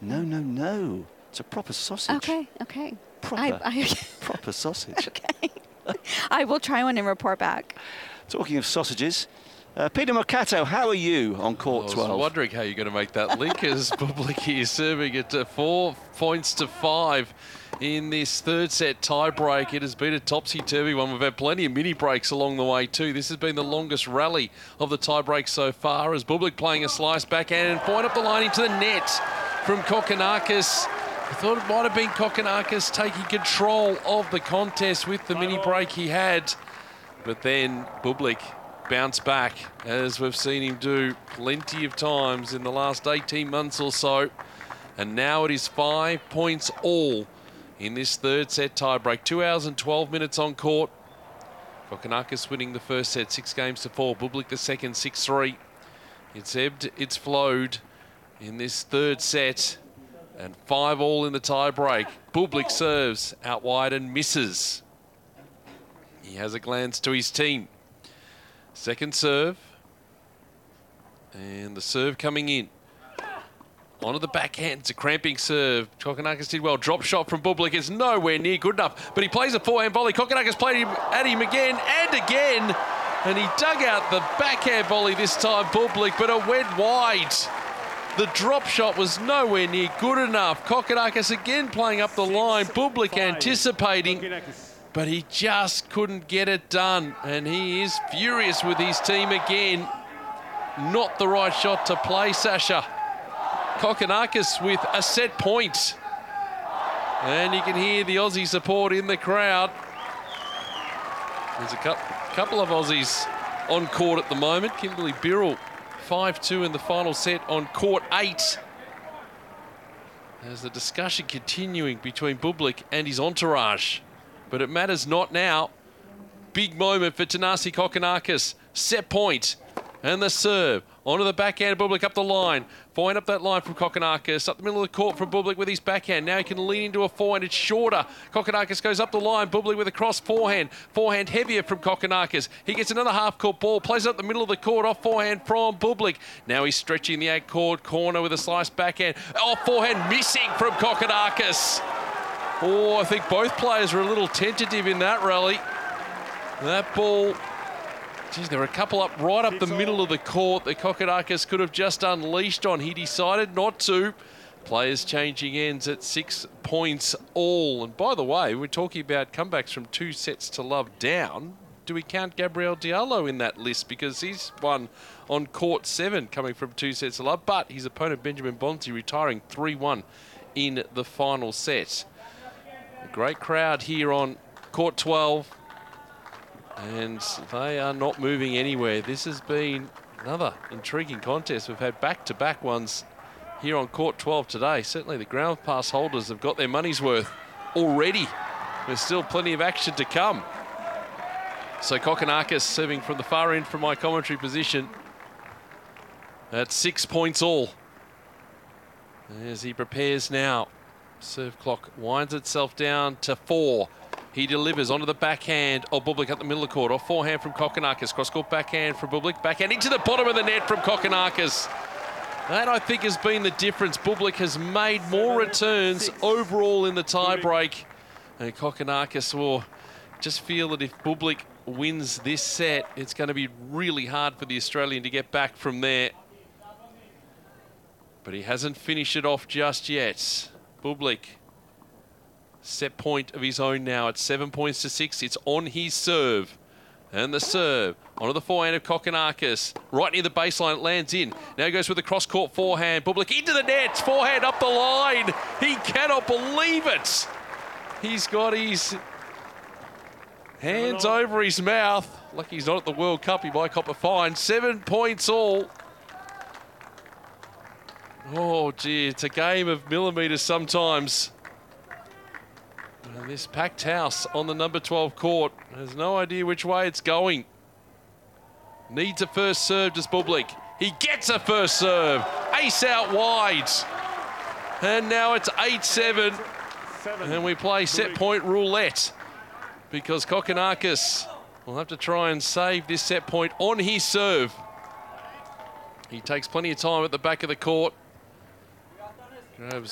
No. It's a proper sausage. Okay. Proper sausage. Okay. I will try one and report back. Talking of sausages, Peter Mercato, how are you on court 12? I was wondering how you're going to make that link as Bublik is serving it 4 points to 5 in this third set tie break. It has been a topsy-turvy one. We've had plenty of mini breaks along the way too. This has been the longest rally of the tie break so far as Bublik playing a slice backhand and point up the line into the net from Kokkinakis. I thought it might have been Kokkinakis taking control of the contest with the mini break he had. But then Bublik bounced back, as we've seen him do plenty of times in the last 18 months or so. And now it is 5 points all in this third set tiebreak. 2 hours and 12 minutes on court. Kokkinakis winning the first set 6-4. Bublik the second 6-3. It's ebbed, it's flowed in this third set. And 5 all in the tiebreak. Bublik serves out wide and misses. He has a glance to his team. Second serve. And the serve coming in. Onto the backhand. It's a cramping serve. Kokkinakis did well. Drop shot from Bublik is nowhere near good enough. But he plays a forehand volley. Kokkinakis played at him again and again. And he dug out the backhand volley this time, Bublik, but it went wide. The drop shot was nowhere near good enough. Kokkinakis again playing up the line. Bublik anticipating, but he just couldn't get it done. And he is furious with his team again. Not the right shot to play, Sasha. Kokkinakis with a set point. And you can hear the Aussie support in the crowd. There's a couple of Aussies on court at the moment. Kimberly Birrell, 5-2 in the final set on court 8. There's the discussion continuing between Bublik and his entourage. But it matters not now. Big moment for Thanasi Kokkinakis. Set point. And the serve. Onto the backhand, Bublik up the line. Forehand up that line from Kokkinakis. Up the middle of the court from Bublik with his backhand. Now he can lean into a forehand. It's shorter. Kokkinakis goes up the line. Bublik with a cross forehand. Forehand heavier from Kokkinakis. He gets another half-court ball. Plays it up the middle of the court. Off forehand from Bublik. Now he's stretching the eight-court corner with a slice backhand. Off forehand missing from Kokkinakis. Oh, I think both players were a little tentative in that rally. That ball... Geez, there were a couple up right up the middle of the court that Kokkinakis could have just unleashed on. He decided not to. Players changing ends at 6 points all. And by the way, we're talking about comebacks from 2 sets to love down. Do we count Gabriel Diallo in that list? Because he's won on court 7 coming from 2 sets to love. But his opponent, Benjamin Bonzi, retiring 3-1 in the final set. A great crowd here on court 12. And they are not moving anywhere. This has been another intriguing contest. We've had back-to-back ones here on court 12 today. Certainly the ground pass holders have got their money's worth already. There's still plenty of action to come. So Kokkinakis serving from the far end from my commentary position at 6 points all. As he prepares now. Serve clock winds itself down to 4. He delivers onto the backhand of Bublik up the middle of the court. Off forehand from Kokkinakis. Cross-court backhand from Bublik. Backhand into the bottom of the net from Kokkinakis. That, I think, has been the difference. Bublik has made more returns overall in the tie-break. And Kokkinakis will just feel that if Bublik wins this set, it's going to be really hard for the Australian to get back from there. But he hasn't finished it off just yet. Bublik. Set point of his own now at 7 points to 6. It's on his serve. And the serve onto the forehand of Kokkinakis. Right near the baseline, it lands in. Now he goes with the cross-court forehand. Bublik into the net. Forehand up the line. He cannot believe it. He's got his hands over his mouth. Lucky he's not at the World Cup. He might cop a fine. 7 points all. Oh, gee, it's a game of millimetres sometimes. And this packed house on the number 12 court has no idea which way it's going. Needs a first serve, does Bublik. He gets a first serve. Ace out wide. And now it's 8-7. And we play set point roulette because Kokkinakis will have to try and save this set point on his serve. He takes plenty of time at the back of the court. Grabs